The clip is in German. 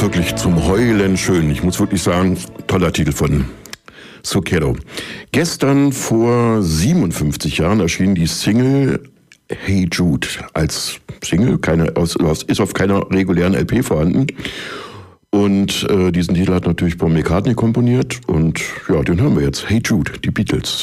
wirklich zum Heulen schön. Ich muss wirklich sagen, toller Titel von Zucchero. Gestern vor 57 Jahren erschien die Single Hey Jude als Single, ist auf keiner regulären LP vorhanden. Und diesen Titel hat natürlich Paul McCartney komponiert und ja, den hören wir jetzt. Hey Jude, die Beatles.